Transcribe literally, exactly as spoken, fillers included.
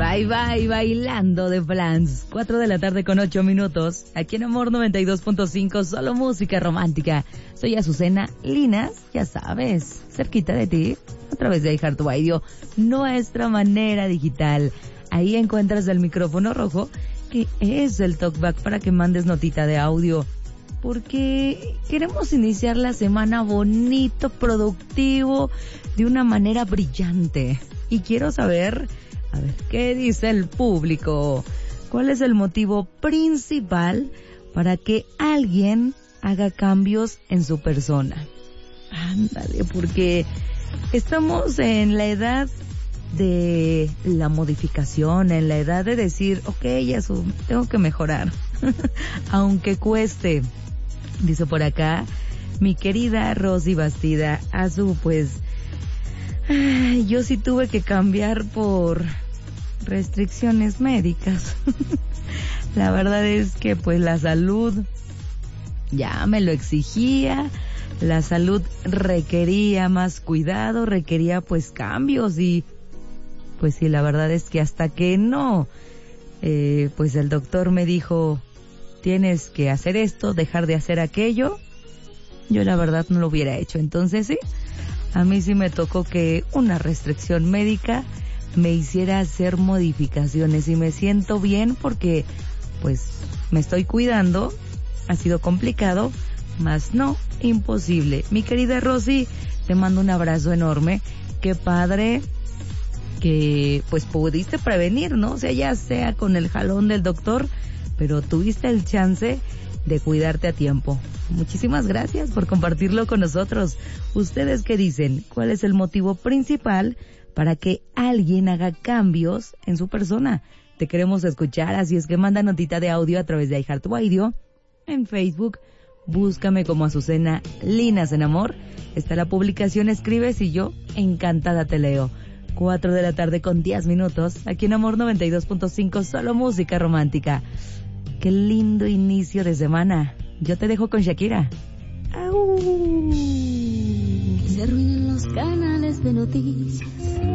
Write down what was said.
Bye bye, bailando de Flans. Cuatro de la tarde con ocho minutos. Aquí en Amor noventa y dos punto cinco, solo música romántica. Soy Azucena Linas, ya sabes, cerquita de ti, a través de iHeartRadio, nuestra manera digital. Ahí encuentras el micrófono rojo, que es el talkback para que mandes notita de audio. Porque queremos iniciar la semana bonito, productivo, de una manera brillante. Y quiero saber, a ver, ¿qué dice el público? ¿Cuál es el motivo principal para que alguien haga cambios en su persona? Ándale, porque estamos en la edad de la modificación, en la edad de decir, ok, ya tengo que mejorar, aunque cueste. Dice por acá, mi querida Rosy Bastida, Azu, pues, ay, yo sí tuve que cambiar por restricciones médicas. La verdad es que pues la salud ya me lo exigía, la salud requería más cuidado, requería pues cambios y pues sí, la verdad es que hasta que no, eh, pues el doctor me dijo, tienes que hacer esto, dejar de hacer aquello, yo la verdad no lo hubiera hecho. Entonces sí, a mí sí me tocó que una restricción médica me hiciera hacer modificaciones y me siento bien porque pues me estoy cuidando. Ha sido complicado, mas no imposible. Mi querida Rosy, te mando un abrazo enorme. Qué padre que pues pudiste prevenir, ¿no? O sea, ya sea con el jalón del doctor, pero tuviste el chance de cuidarte a tiempo. Muchísimas gracias por compartirlo con nosotros. ¿Ustedes qué dicen? ¿Cuál es el motivo principal para que alguien haga cambios en su persona? Te queremos escuchar, así es que manda notita de audio a través de iHeartRadio. En Facebook, búscame como Azucena Linas en Amor. Está la publicación, escribes y yo encantada te leo. Cuatro de la tarde con diez minutos, aquí en Amor noventa y dos punto cinco, solo música romántica. Qué lindo inicio de semana. Yo te dejo con Shakira. ¡Au! Que se arruinen los canales de noticias,